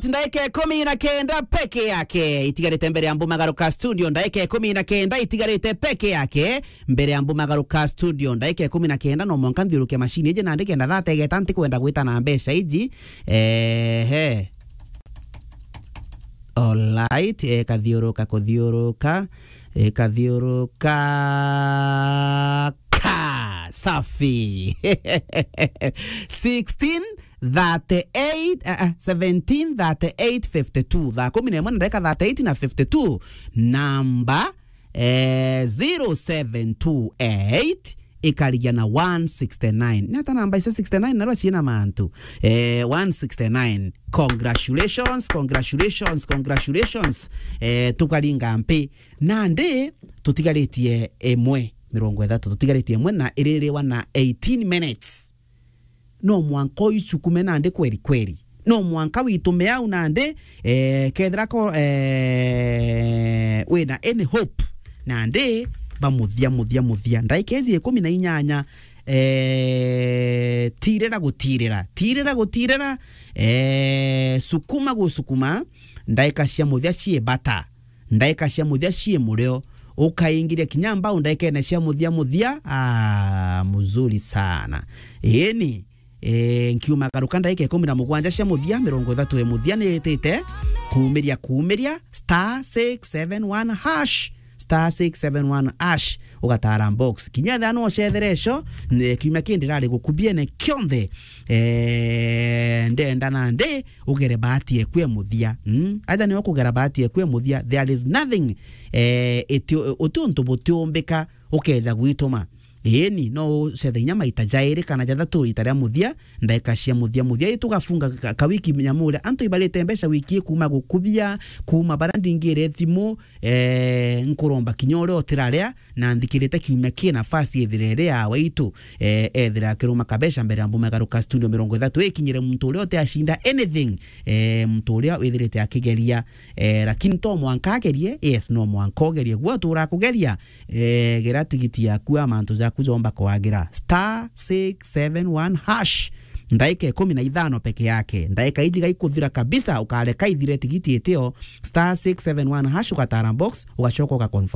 ndaike 19 peke yake itigarite mbere ya Mbumagaruka studio. Ndaike 19 itigarite peke yake mbere ya Mbumagaruka studio. Ndaike 19 no monka nthiruke machine je nandike na thate getanti kwenda gwita na mbeca iji alright. Kathiuruka kuthiuruka safi 16 38 17 38 52 thaa 11 ndeka 38 na 52 namba 0728 ikarigia na 169 nata namba isa 69 narwa china mantu 169. Congratulations tukaringa mpe nande tutigaritie emwe 30 tutigaritie emwe na irerewa na 18 minutes. No mwanka ichukume nande kweri no mwanka witume au nande kedrako wena any hope nande bamuthia ndaikezi 18 tirera gutirera sukuma ndaikashia muthia cie bata ndaikashia muthia cie mureo ukaingiria kinyamba undaikene cia muthia muzuri sana eni nkiuma garuka ndaike 17 cia muthia 30 muthia nitete kuumiria *671 hash *671 hash ugatara box kinya thano ochetherecho kiuma kindirari gukubie ne kyonthe ndenda nande ugere bahati ekwe muthia aida ni okugera bahati ekwe muthia. There is nothing utuntu butiombeka ukeza gwituma eni no sethe nyama itajaire kana jathatu itaria muthia ndaikashia muthia itugafunga kawiki nyamule anto ibalete mbesha wiki kuma gukubia kuma barandi ngire thimu nkuromba kinyore otiraria na ndikirite kiumya kina nafasi ethirere ya waitu ethira kiruma kabesha mbere ya Mbumagaruka studio 30 ikinyire muntu uri ote ashinda anything muntu uri ethirite akigeria lakini to mwanka agerie yes no mwanka ogerie gwa turakugeria gera tigiti yaku amantu za kuzomba kwagira *671 hash ndaike 15 peke yake ndaika ijiga ikuthira kabisa ukareka ithire tigiti eteo *671 hash ukatara box ugachoka ukakonfirm